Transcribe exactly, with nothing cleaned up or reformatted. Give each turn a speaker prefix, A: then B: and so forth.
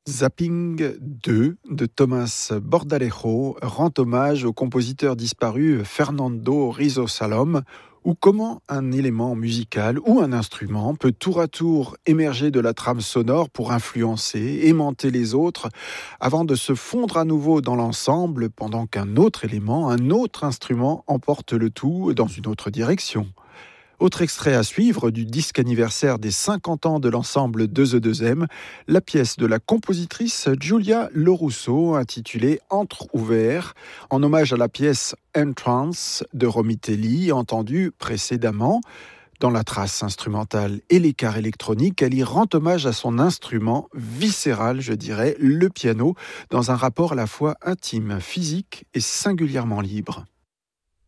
A: Zapping deux de Thomas Bordalejo rend hommage au compositeur disparu Fernando Rizzo Salom, ou comment un élément musical ou un instrument peut tour à tour émerger de la trame sonore pour influencer, aimanter les autres, avant de se fondre à nouveau dans l'ensemble pendant qu'un autre élément, un autre instrument emporte le tout dans une autre direction. Autre extrait à suivre du disque anniversaire des cinquante ans de l'ensemble deux E deux M, la pièce de la compositrice Giulia Lorusso intitulée Entre ouverts, en hommage à la pièce Entrance de Romitelli, entendue précédemment. Dans la trace instrumentale et l'écart électronique, elle y rend hommage à son instrument viscéral, je dirais, le piano, dans un rapport à la fois intime, physique et singulièrement libre.